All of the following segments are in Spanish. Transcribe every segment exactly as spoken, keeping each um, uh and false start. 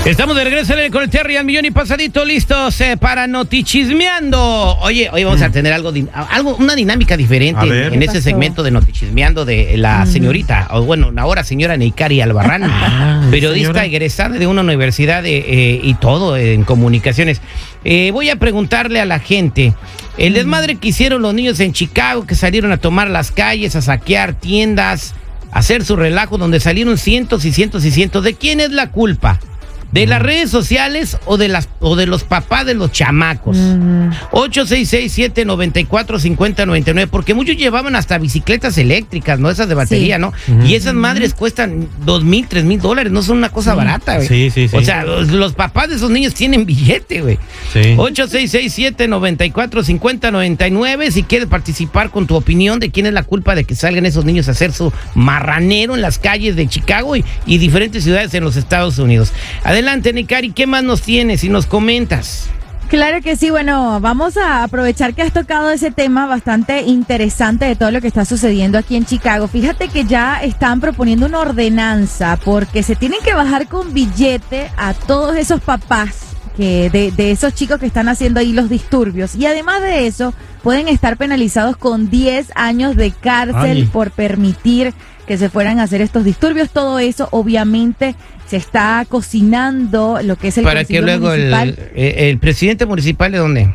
Estamos de regreso con el Terry al millón y pasadito, listos eh, para Notichismeando. Oye, hoy vamos mm. a tener algo, algo, una dinámica diferente ver, en este segmento de Notichismeando de la mm. señorita, o bueno, ahora señora Neikari Albarrán, ah, periodista señora. egresada de una universidad de, eh, y todo eh, en comunicaciones. Eh, voy a preguntarle a la gente, el desmadre que hicieron los niños en Chicago, que salieron a tomar las calles, a saquear tiendas, a hacer su relajo, donde salieron cientos y cientos y cientos, ¿de quién es la culpa? ¿De las redes sociales o de las o de los papás de los chamacos? Uh-huh. ocho seis seis, siete nueve cuatro, cinco cero nueve nueve, porque muchos llevaban hasta bicicletas eléctricas, ¿no? Esas de batería, sí. ¿no? Uh-huh. Y esas madres cuestan dos mil, tres mil dólares, no son una cosa sí. barata, güey. Sí, sí, sí. O sea, los, los papás de esos niños tienen billete, güey. Sí. ocho seis seis, siete nueve cuatro, cinco cero nueve nueve, si quieres participar con tu opinión de quién es la culpa de que salgan esos niños a hacer su marranero en las calles de Chicago y, y diferentes ciudades en los Estados Unidos. Adelante. Adelante, Neikari, ¿qué más nos tienes y nos comentas? Claro que sí, bueno, vamos a aprovechar que has tocado ese tema bastante interesante de todo lo que está sucediendo aquí en Chicago. Fíjate que ya están proponiendo una ordenanza porque se tienen que bajar con billete a todos esos papás que de, de esos chicos que están haciendo ahí los disturbios. Y además de eso, pueden estar penalizados con diez años de cárcel Ay. por permitir que se fueran a hacer estos disturbios. Todo eso, obviamente, se está cocinando lo que es el Para que luego municipal. El, el, el presidente municipal, ¿de dónde?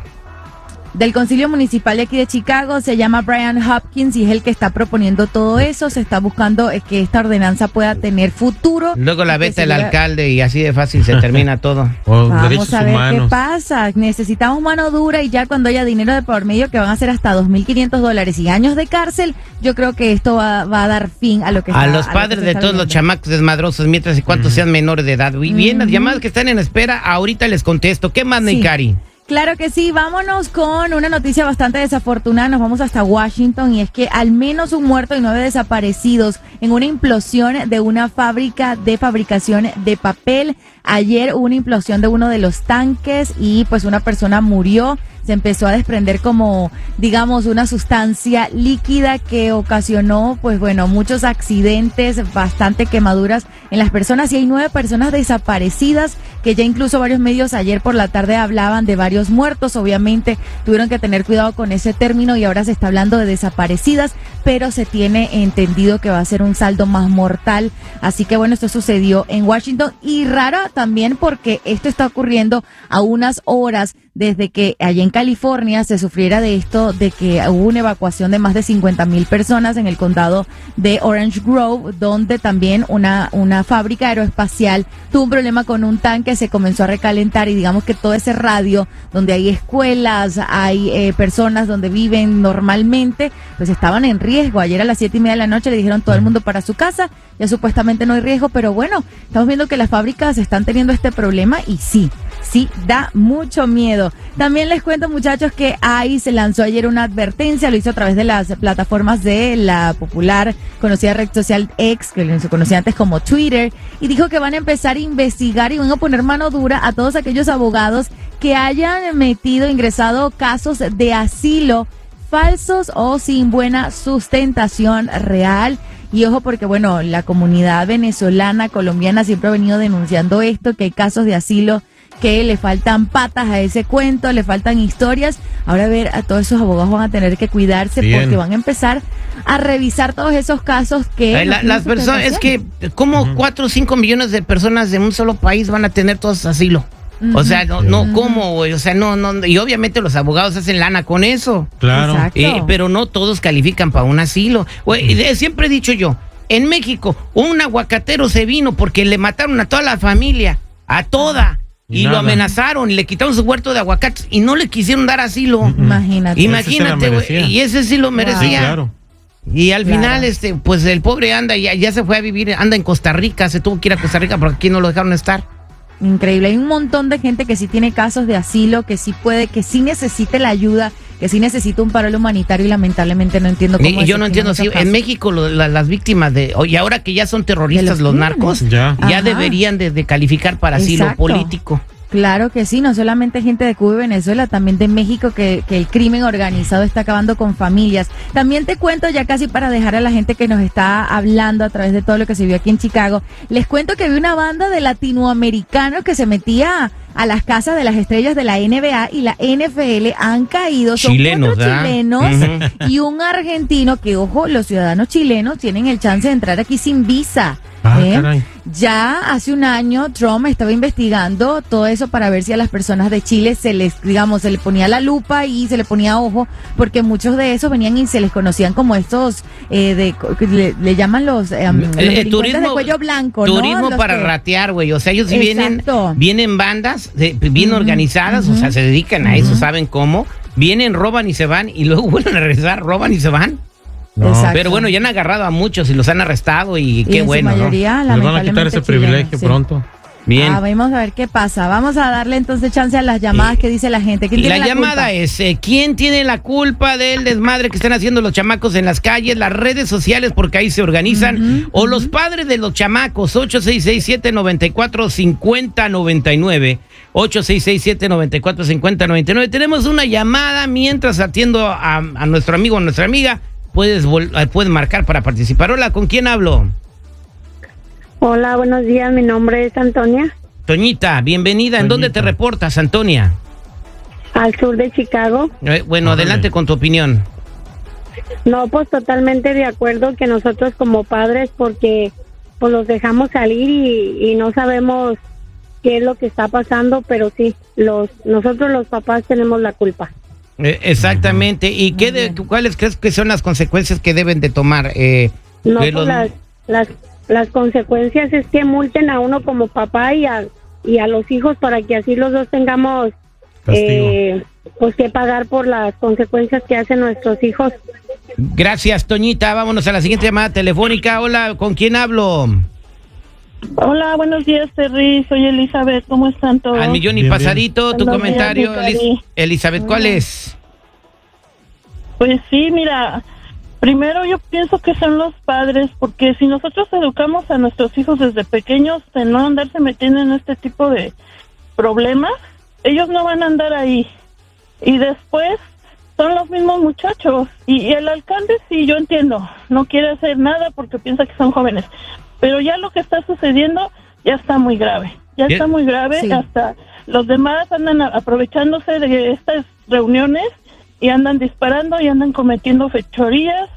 Del Concilio Municipal de aquí de Chicago, se llama Brian Hopkins y es el que está proponiendo todo eso. Se está buscando que esta ordenanza pueda tener futuro. Luego la veta el alcalde y así de fácil se termina todo. Oh, Vamos a ver humanos. qué pasa. Necesitamos mano dura y ya cuando haya dinero de por medio, que van a ser hasta dos mil quinientos dólares y años de cárcel, yo creo que esto va, va a dar fin a lo que a está, los padres a de todos viendo. los chamacos desmadrosos, mientras y cuantos uh-huh. sean menores de edad. Y bien, uh-huh. las llamadas que están en espera, ahorita les contesto. ¿Qué más, Neikari? Sí. Claro que sí, vámonos con una noticia bastante desafortunada, nos vamos hasta Washington y es que al menos un muerto y nueve desaparecidos en una implosión de una fábrica de fabricación de papel. Ayer hubo una implosión de uno de los tanques y pues una persona murió. Se empezó a desprender como, digamos, una sustancia líquida que ocasionó, pues bueno, muchos accidentes, bastante quemaduras en las personas y hay nueve personas desaparecidas que ya incluso varios medios ayer por la tarde hablaban de varios muertos. Obviamente tuvieron que tener cuidado con ese término y ahora se está hablando de desaparecidas, pero se tiene entendido que va a ser un saldo más mortal. Así que bueno, esto sucedió en Washington y raro también porque esto está ocurriendo a unas horas desde que allá en California se sufriera de esto, de que hubo una evacuación de más de cincuenta mil personas en el condado de Orange Grove, donde también una, una fábrica aeroespacial tuvo un problema con un tanque, se comenzó a recalentar y digamos que todo ese radio donde hay escuelas, hay eh, personas donde viven normalmente, pues estaban en riesgo. Ayer a las siete y media de la noche le dijeron todo el mundo para su casa, ya supuestamente no hay riesgo, pero bueno, estamos viendo que las fábricas están teniendo este problema y sí, sí, da mucho miedo. También les cuento, muchachos, que ICE lanzó ayer una advertencia, lo hizo a través de las plataformas de la popular conocida red social X, que se conocía antes como Twitter, y dijo que van a empezar a investigar y van a poner mano dura a todos aquellos abogados que hayan metido, ingresado casos de asilo falsos o sin buena sustentación real. Y ojo porque, bueno, la comunidad venezolana, colombiana siempre ha venido denunciando esto, que hay casos de asilo que le faltan patas a ese cuento, le faltan historias. Ahora a ver, a todos esos abogados van a tener que cuidarse Bien. porque van a empezar a revisar todos esos casos que... La, las personas, es que como uh-huh. cuatro o cinco millones de personas de un solo país van a tener todos asilo. Uh-huh. O sea, no, no ¿cómo, güey? O sea, no, no, y obviamente los abogados hacen lana con eso. Claro. Eh, pero no todos califican para un asilo. Güey, uh-huh. siempre he dicho yo, en México, un aguacatero se vino porque le mataron a toda la familia, a toda. Y Nada. lo amenazaron, y le quitaron su huerto de aguacates y no le quisieron dar asilo. Uh-uh. Imagínate. Imagínate, güey. Y ese sí lo merecía. Sí, claro. Y al claro. final, este, pues el pobre anda, ya, ya se fue a vivir, anda en Costa Rica, se tuvo que ir a Costa Rica porque aquí no lo dejaron estar. Increíble. Hay un montón de gente que sí tiene casos de asilo, que sí puede, que sí necesita la ayuda, que sí necesita un paro humanitario y lamentablemente no entiendo cómo. Y yo no entiendo, si en México lo, la, las víctimas de, y ahora que ya son terroristas los, los narcos, ya, ya deberían de, de calificar para asilo Exacto. político. Claro que sí, no solamente gente de Cuba y Venezuela, también de México, que, que el crimen organizado está acabando con familias. También te cuento, ya casi para dejar a la gente que nos está hablando a través de todo lo que se vio aquí en Chicago, les cuento que vi una banda de latinoamericanos que se metía a las casas de las estrellas de la N B A y la N F L. Han caído, son chilenos, cuatro ¿verdad? chilenos Uh-huh. y un argentino que, ojo, los ciudadanos chilenos tienen el chance de entrar aquí sin visa. Ah, ¿eh? caray. Ya hace un año Trump estaba investigando todo eso para ver si a las personas de Chile se les, digamos, se le ponía la lupa y se le ponía ojo, porque muchos de esos venían y se les conocían como estos, eh, de, le, le llaman los, eh, los Eh, delincuentes turismo- de cuello blanco, Turismo ¿no? Los para que- ratear, güey. O sea, ellos sí vienen, Exacto. vienen bandas de- bien Ujú, organizadas, o ujú. sea, se dedican a eso, saben cómo. Vienen, roban y se van, y luego vuelven a regresar, roban y se van. No. Exacto. Pero bueno, ya han agarrado a muchos y los han arrestado, y Y qué en bueno, su ¿no? mayoría, Les van a quitar lamentablemente, ese privilegio chilenos, sí. pronto. Bien. Ah, vamos a ver qué pasa. Vamos a darle entonces chance a las llamadas que dice la gente. ¿Quién tiene La la llamada culpa? es, eh, ¿quién tiene la culpa del desmadre que están haciendo los chamacos en las calles, las redes sociales, porque ahí se organizan, Ujú, o los padres de los chamacos? Ocho seis seis siete nueve cuatro cinco cero nueve nueve, ocho seis seis siete nueve cuatro cinco cero nueve nueve. Tenemos una llamada mientras atiendo a, a nuestro amigo o nuestra amiga. Puedes, vol- eh, puedes marcar para participar. Hola, ¿con quién hablo? Hola, buenos días, mi nombre es Antonia, Toñita, bienvenida. ¿En dónde te Toñita. reportas, Antonia? al sur de Chicago. Eh, bueno, Órale. adelante con tu opinión. No, pues totalmente de acuerdo que nosotros como padres, porque pues los dejamos salir y, y no sabemos qué es lo que está pasando, pero sí, los nosotros los papás tenemos la culpa. Eh, exactamente. ¿Y qué de, cuáles crees que son las consecuencias que deben de tomar? Eh, No, de pues los- las, las, las consecuencias es que multen a uno como papá y a, y a los hijos para que así los dos tengamos Castigo. eh, pues que pagar por las consecuencias que hacen nuestros hijos. Gracias, Toñita. Vámonos a la siguiente llamada telefónica. Hola, ¿con quién hablo? Hola, buenos días, Terry. Soy Elizabeth. ¿Cómo están todos? Al millón y Bien, pasadito, tu Buenos días, comentario. mi Cari. Elis- Elizabeth, ¿cuál es? Pues sí, mira, primero yo pienso que son los padres, porque si nosotros educamos a nuestros hijos desde pequeños de no andarse metiendo en este tipo de problemas, ellos no van a andar ahí. Y después son los mismos muchachos. Y, y el alcalde, sí, yo entiendo, no quiere hacer nada porque piensa que son jóvenes. Pero ya lo que está sucediendo ya está muy grave. Ya Bien. está muy grave. Sí. Hasta los demás andan a- aprovechándose de estas reuniones y andan disparando y andan cometiendo fechorías.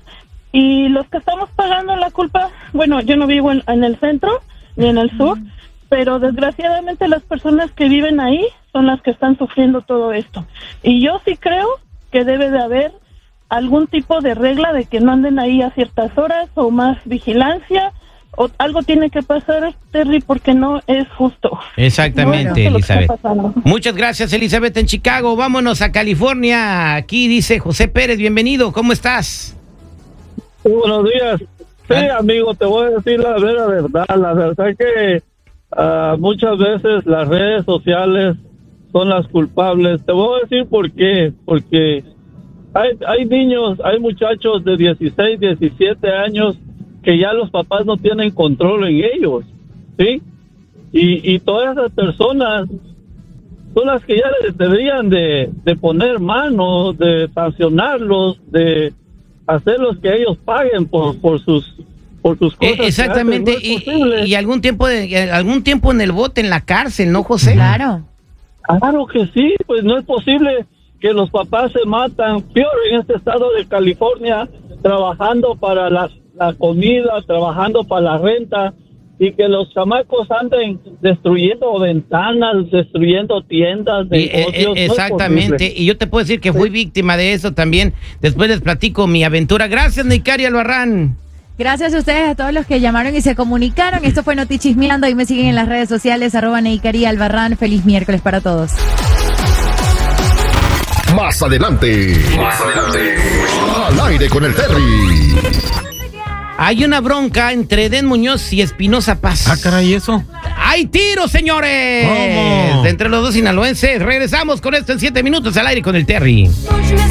Y los que estamos pagando la culpa, bueno, yo no vivo en, en el centro ni en el sur, pero desgraciadamente las personas que viven ahí son las que están sufriendo todo esto. Y yo sí creo que debe de haber algún tipo de regla de que no anden ahí a ciertas horas o más vigilancia, o algo tiene que pasar, Terry, porque no es justo. Exactamente, No es justo lo que está Elizabeth. pasando. Muchas gracias, Elizabeth, en Chicago. Vámonos a California. Aquí dice José Pérez, bienvenido. ¿Cómo estás? Sí, buenos días. Sí, Ah. amigo, te voy a decir la vera verdad. La verdad que ah, muchas veces las redes sociales son las culpables. Te voy a decir por qué. Porque hay, hay niños, hay muchachos de dieciséis, diecisiete años que ya los papás no tienen control en ellos, ¿sí? Y, y todas esas personas son las que ya les deberían de, de poner mano, de sancionarlos, de hacerlos que ellos paguen por por sus por sus Eh, cosas. que exactamente. hacen. No es y, posible. y- y algún tiempo de, algún tiempo en el bote, en la cárcel, ¿no, José? Claro. Claro que sí, pues no es posible que los papás se matan, peor en este estado de California, trabajando para la, la comida, trabajando para la renta, y que los chamacos anden destruyendo ventanas, destruyendo tiendas, Y, eh, negocios. eh, no es exactamente. posible. Y yo te puedo decir que fui víctima de eso también. Después les platico mi aventura. Gracias, Nicari Albarrán. Gracias a ustedes, a todos los que llamaron y se comunicaron. Esto fue Noti Chismeando. Ahí me siguen en las redes sociales, arroba Neikari Albarrán. Feliz miércoles para todos. Más adelante. Más adelante. Al aire con el Terry. Hay una bronca entre Den Muñoz y Espinosa Paz. Ah, caray, ¿eso? ¡Hay tiros, señores! ¿Cómo? Entre los dos sinaloenses. Regresamos con esto en siete minutos al aire con el Terry.